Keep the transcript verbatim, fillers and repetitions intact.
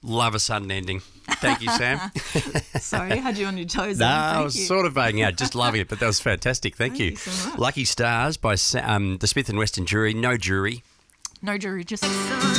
Love a sudden ending. Thank you, Sam. Sorry, I had you on your toes. No, then. I Thank was you. sort of vaguing out, just loving it, but that was fantastic. Thank, Thank you. you so much. Lucky Stars by Sa- um, the Smith and Weston Jury. No jury. No jury, just.